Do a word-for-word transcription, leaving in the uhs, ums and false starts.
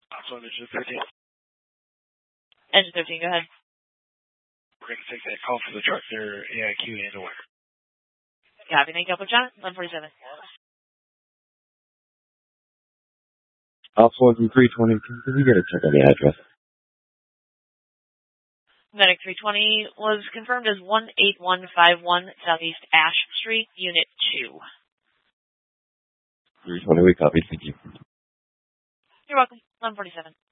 Also, Engine thirteen. Engine thirteen, go ahead. We're going to take that call for the truck there, A I Q and aware. Copy, thank you, Upper John, eleven forty-seven. Alpha one from three twenty, can we get a check on the address? Medic three twenty was confirmed as one eight one five one Southeast Ash Street, Unit two. three twenty, we copied, thank you. You're welcome, eleven forty-seven.